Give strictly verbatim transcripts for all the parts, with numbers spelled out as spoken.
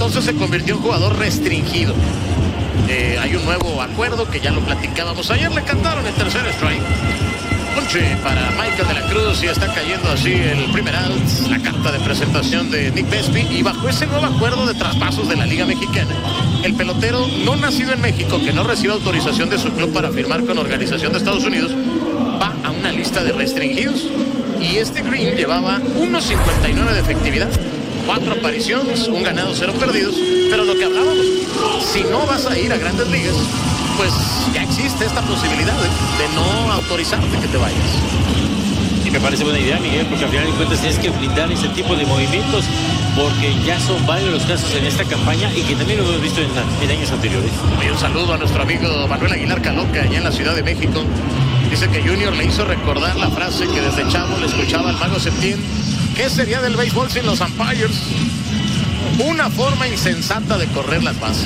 entonces se convirtió en jugador restringido. Eh, hay un nuevo acuerdo que ya lo platicábamos. Ayer le cantaron el tercer strike. Ponche para Michael de la Cruz y está cayendo así el primer out, la carta de presentación de Nick Vespi. Y bajo ese nuevo acuerdo de traspasos de la Liga Mexicana, el pelotero no nacido en México que no reciba autorización de su club para firmar con organización de Estados Unidos va a una lista de restringidos. Y este Green llevaba uno cincuenta y nueve de efectividad, cuatro apariciones, un ganado, cero perdidos. Pero lo que hablábamos, si no vas a ir a Grandes Ligas, pues ya existe esta posibilidad de, de no autorizarte que te vayas. Y me parece buena idea, Miguel, porque al final de cuentas tienes que blindar ese tipo de movimientos, porque ya son varios los casos en esta campaña y que también lo hemos visto en, en años anteriores. Y un saludo a nuestro amigo Manuel Aguilar Caloca, allá en la Ciudad de México. Dice que Junior le hizo recordar la frase que desde chavo le escuchaba al Mago Septién. ¿Qué sería del béisbol sin los umpires? Una forma insensata de correr las bases.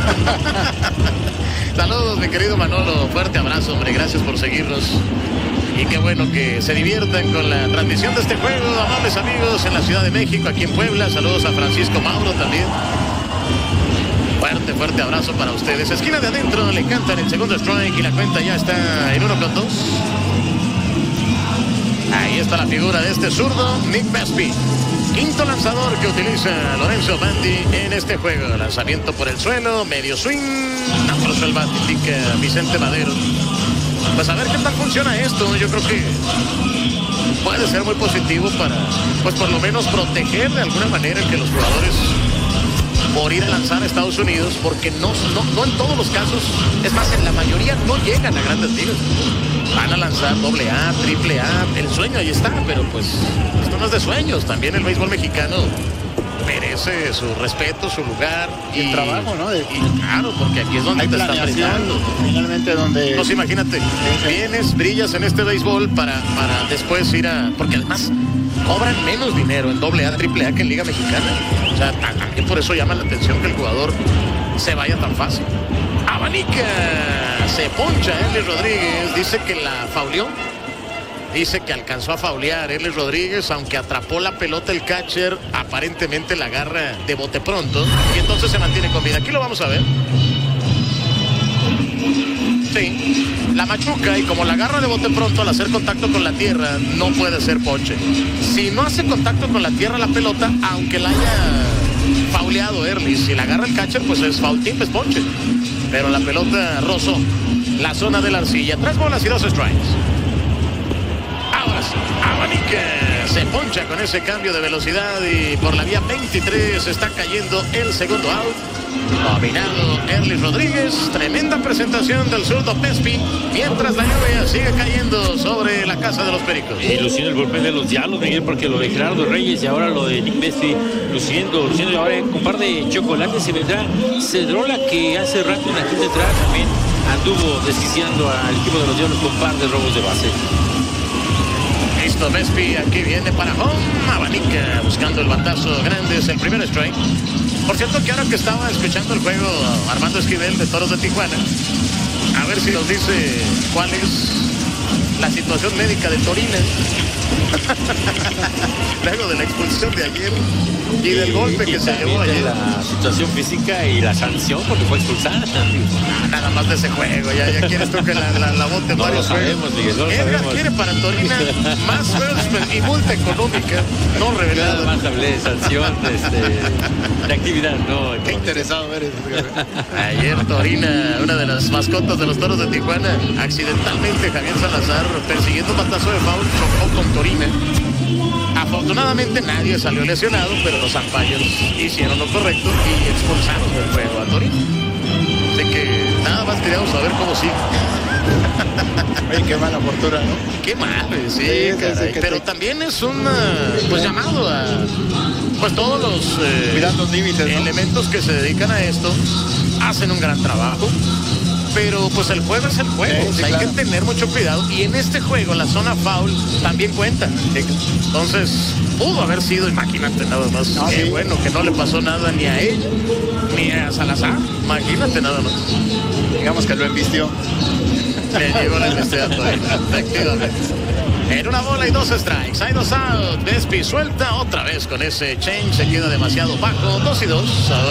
Saludos, mi querido Manolo. Fuerte abrazo, hombre. Gracias por seguirnos. Y qué bueno que se diviertan con la transmisión de este juego, amables amigos, en la Ciudad de México, aquí en Puebla. Saludos a Francisco Mauro también. Fuerte, fuerte abrazo para ustedes. Esquina de adentro, le cantan el segundo strike y la cuenta ya está en uno con dos. Ahí está la figura de este zurdo, Nick Vespi. Quinto lanzador que utiliza Lorenzo Bandi en este juego. Lanzamiento por el suelo, medio swing. Afroso el bat, indica Vicente Madero. Pues a ver qué tal funciona esto. Yo creo que puede ser muy positivo para, pues por lo menos proteger de alguna manera que los jugadores por ir a lanzar a Estados Unidos, porque no, no, no en todos los casos, es más, en la mayoría no llegan a Grandes Ligas. Van a lanzar doble A, triple A, el sueño ahí está, pero pues esto no es de sueños. También el béisbol mexicano merece su respeto, su lugar y, y el trabajo, ¿no? De, y claro, porque aquí es donde te están brindando. Finalmente donde... Pues imagínate, vienes, brillas en este béisbol para, para después ir a... Porque además cobran menos dinero en doble A, triple A que en Liga Mexicana. O sea, también por eso llama la atención que el jugador se vaya tan fácil. Abanica, se poncha Erlis Rodríguez, dice que la fauleó. Dice que alcanzó a faulear Erlis Rodríguez, aunque atrapó la pelota el catcher, aparentemente la agarra de bote pronto y entonces se mantiene con vida. Aquí lo vamos a ver. Sí, la machuca y como la agarra de bote pronto al hacer contacto con la tierra, no puede ser ponche. Si no hace contacto con la tierra la pelota, aunque la haya fauleado Erlis, si la agarra el catcher, pues es foul tip, es ponche. Pero la pelota rozó la zona de la arcilla. Tres bolas y dos strikes. Ahora sí, Abanica se poncha con ese cambio de velocidad y por la vía veintitrés está cayendo el segundo out. Dominado Erlis Rodríguez. Tremenda presentación del zurdo Vespi, mientras la lluvia sigue cayendo sobre la casa de los Pericos. Y luciendo el golpe de los Diablos, Miguel, porque lo de Gerardo Reyes y ahora lo de Nick Vespi, luciendo, luciendo y ahora con par de chocolates se vendrá Cedrola, que hace rato en la quinta entrada también anduvo desquiciando al equipo de los Diablos con par de robos de base. Listo, Vespi, aquí viene para home. Abanica buscando el batazo grande, es el primer strike. Por cierto que ahora que estaba escuchando el juego Armando Esquivel de Toros de Tijuana, a ver si nos dice cuál es la situación médica de Torina luego de la expulsión de ayer y del golpe y, que y se llevó ayer. La situación física y la sanción porque fue expulsada. Nada más de ese juego, ya, ya quieres tú que la, la, la bote no varios lo sabemos, juegos. Miguel, no lo Edgar sabemos. quiere para Torina más juegos y multa económica no revelada. Nada más hablé de sanción, este, de actividad, no. Qué interesado eres. Ayer Torina, una de las mascotas de los Toros de Tijuana, accidentalmente Javier Salazar, persiguiendo un batazo de foul, chocó con Torina. Afortunadamente nadie salió lesionado, pero los umpires hicieron lo correcto y expulsaron del juego a Torino. Así que nada más queríamos saber cómo sigue. Oye, qué mala fortuna, ¿no? Qué mal, sí, sí, caray. sí, sí, Pero sí. también es un uh, pues llamado a pues todos los eh, Cuidar los límites, ¿no? elementos que se dedican a esto hacen un gran trabajo. Pero pues el juego es el juego, sí, o sea, sí, hay claro. que tener mucho cuidado y en este juego la zona foul también cuenta. Entonces pudo haber sido, imagínate nada más, no, qué sí. bueno que no le pasó nada ni a él ni a Salazar, imagínate nada más. Digamos que lo embistió. Le llegó la investigación, efectivamente. En una bola y dos strikes, hay dos out. Vespi suelta otra vez con ese change, se queda demasiado bajo, dos y dos.